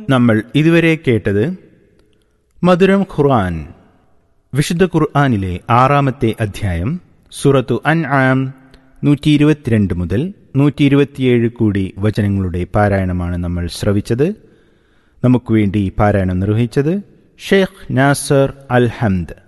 നമ്മൾ ഇതുവരെ കേട്ടത് മധുരം ഖുർആൻ, വിശുദ്ധ ഖുർആനിലെ 6-ാമത്തെ അധ്യായം സൂറത്തു അൻആം 122 മുതൽ 127 കൂടി വചനങ്ങളുടെ പാരായണമാണ് നമ്മൾ ശ്രവിച്ചത്. നമുക്ക് വേണ്ടി പാരായണം നിർവഹിച്ചത് ഷെയ്ഖ് നാസർ അൽ ഹംദ്.